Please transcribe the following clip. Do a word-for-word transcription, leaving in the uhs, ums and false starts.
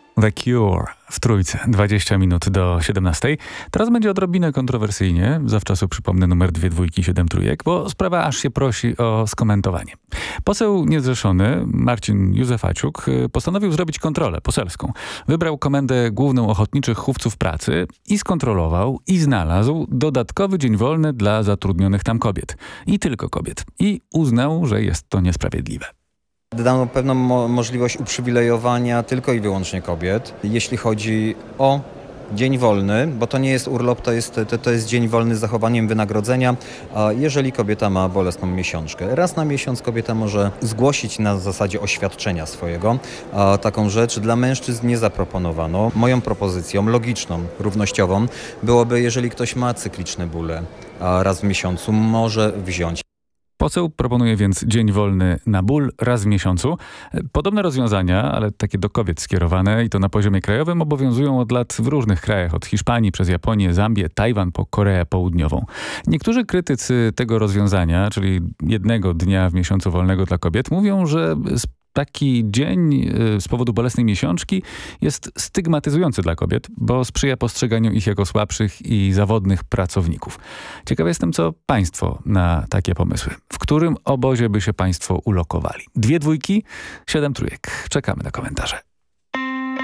The Cure w Trójce, dwadzieścia minut do siedemnastej. Teraz będzie odrobinę kontrowersyjnie. Zawczasu przypomnę numer dwie dwójki, siedem trójek, bo sprawa aż się prosi o skomentowanie. Poseł niezrzeszony Marcin Józefaciuk postanowił zrobić kontrolę poselską. Wybrał Komendę Główną Ochotniczych Chówców Pracy i skontrolował i znalazł dodatkowy dzień wolny dla zatrudnionych tam kobiet. I tylko kobiet. I uznał, że jest to niesprawiedliwe. Dano pewną mo- możliwość uprzywilejowania tylko i wyłącznie kobiet, jeśli chodzi o dzień wolny, bo to nie jest urlop, to jest, to, to jest dzień wolny z zachowaniem wynagrodzenia, a jeżeli kobieta ma bolesną miesiączkę. Raz na miesiąc kobieta może zgłosić na zasadzie oświadczenia swojego a, taką rzecz. Dla mężczyzn nie zaproponowano. Moją propozycją logiczną, równościową byłoby, jeżeli ktoś ma cykliczne bóle a, raz w miesiącu, może wziąć. Poseł proponuje więc dzień wolny na ból raz w miesiącu. Podobne rozwiązania, ale takie do kobiet skierowane i to na poziomie krajowym, obowiązują od lat w różnych krajach, od Hiszpanii przez Japonię, Zambię, Tajwan po Koreę Południową. Niektórzy krytycy tego rozwiązania, czyli jednego dnia w miesiącu wolnego dla kobiet, mówią, że taki dzień z powodu bolesnej miesiączki jest stygmatyzujący dla kobiet, bo sprzyja postrzeganiu ich jako słabszych i zawodnych pracowników. Ciekawy jestem, co państwo na takie pomysły. W którym obozie by się państwo ulokowali? Dwie dwójki, siedem trójek. Czekamy na komentarze.